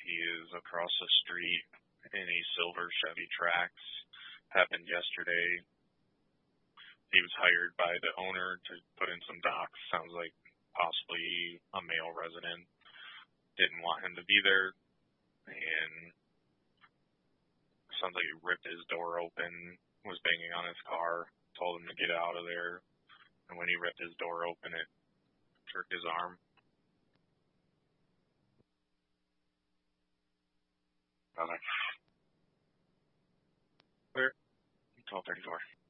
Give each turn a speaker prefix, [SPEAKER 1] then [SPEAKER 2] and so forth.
[SPEAKER 1] He is across the street in a silver Chevy Trax. Happened yesterday. He was hired by the owner to put in some docks. Sounds like possibly a male resident. Didn't want him to be there, and sounds like he ripped his door open, was banging on his car, told him to get out of there, and when he ripped his door open, it jerked his arm.
[SPEAKER 2] Okay.
[SPEAKER 1] Clear. 12:34.